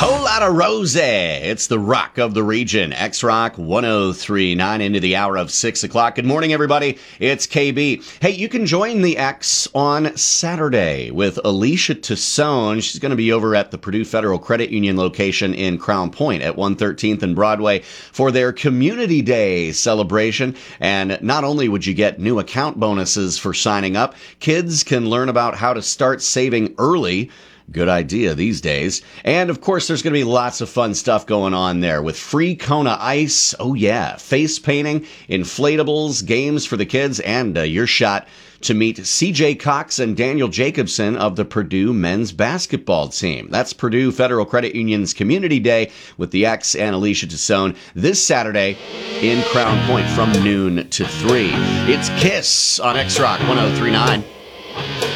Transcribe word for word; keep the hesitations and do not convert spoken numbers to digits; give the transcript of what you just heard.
Whole lot of rose. It's the rock of the region. X-Rock one oh three point nine into the hour of six o'clock. Good morning, everybody. It's K B. Hey, you can join the X on Saturday with Alicia Tassone. She's going to be over at the Purdue Federal Credit Union location in Crown Point at one thirteenth and Broadway for their Community Day celebration. And not only would you get new account bonuses for signing up, kids can learn about how to start saving early. Good idea these days. And of course, there's going to be lots of fun stuff going on there with free Kona ice. Oh, yeah. Face painting, inflatables, games for the kids, and uh, your shot to meet C J Cox and Daniel Jacobson of the Purdue men's basketball team. That's Purdue Federal Credit Union's Community Day with the X and Alicia Tassone this Saturday in Crown Point from noon to three. It's KISS on X-Rock one oh three point nine.